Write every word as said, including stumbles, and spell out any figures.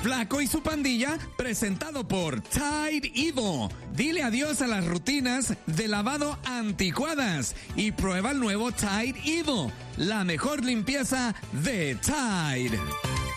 Flaco y su pandilla, presentado por Tide Evo. Dile adiós a las rutinas de lavado anticuadas y prueba el nuevo Tide Evo, la mejor limpieza de Tide.